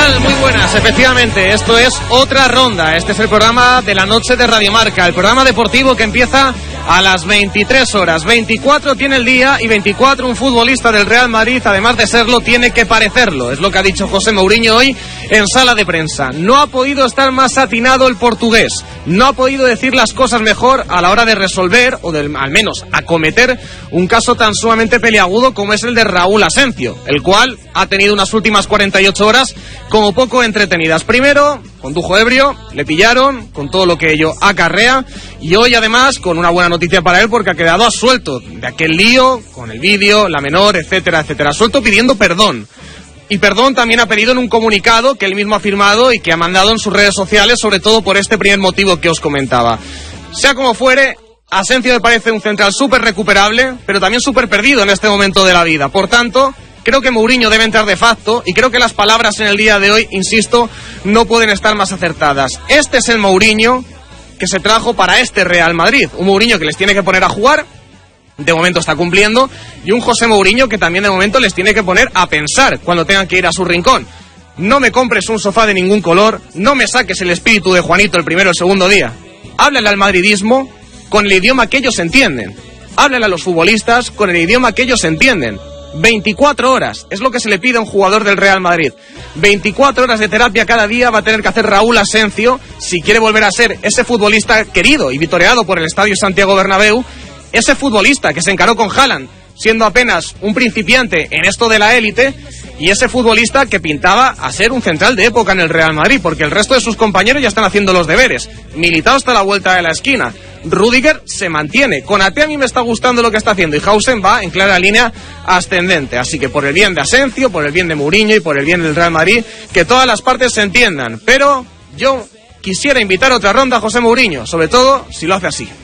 tal? Muy buenas, efectivamente, esto es Otra Ronda. Este es el programa de la noche de Radio Marca, el programa deportivo que empieza a las 23 horas. 24 tiene el día y 24 un futbolista del Real Madrid, además de serlo, tiene que parecerlo. Es lo que ha dicho José Mourinho hoy en sala de prensa. No ha podido estar más atinado el portugués. No ha podido decir las cosas mejor a la hora de resolver, o al menos acometer, un caso tan sumamente peliagudo como es el de Raúl Asencio, el cual ha tenido unas últimas 48 horas como poco entretenidas. Primero, condujo ebrio, le pillaron, con todo lo que ello acarrea, y hoy además con una buena noticia para él porque ha quedado absuelto de aquel lío con el vídeo, la menor, etcétera, etcétera. Absuelto pidiendo perdón. Y perdón también ha pedido en un comunicado que él mismo ha firmado y que ha mandado en sus redes sociales, sobre todo por este primer motivo que os comentaba. Sea como fuere, Asencio me parece un central súper recuperable, pero también súper perdido en este momento de la vida. Por tanto, creo que Mourinho debe entrar de facto y creo que las palabras en el día de hoy, insisto, no pueden estar más acertadas. Este es el Mourinho que se trajo para este Real Madrid. Un Mourinho que les tiene que poner a jugar, de momento está cumpliendo, y un José Mourinho que también de momento les tiene que poner a pensar cuando tengan que ir a su rincón. No me compres un sofá de ningún color, no me saques el espíritu de Juanito el primero o el segundo día. Háblale al madridismo con el idioma que ellos entienden. Háblale a los futbolistas con el idioma que ellos entienden. 24 horas es lo que se le pide a un jugador del Real Madrid. 24 horas de terapia cada día va a tener que hacer Raúl Asencio si quiere volver a ser ese futbolista querido y vitoreado por el Estadio Santiago Bernabéu, ese futbolista que se encaró con Haaland siendo apenas un principiante en esto de la élite, y ese futbolista que pintaba a ser un central de época en el Real Madrid, porque el resto de sus compañeros ya están haciendo los deberes. Militao está a la vuelta de la esquina, Rüdiger se mantiene, Konaté a mí me está gustando lo que está haciendo, y Hausen va en clara línea ascendente. Así que por el bien de Asencio, por el bien de Mourinho y por el bien del Real Madrid, que todas las partes se entiendan. Pero yo quisiera invitar a otra ronda a José Mourinho, sobre todo si lo hace así.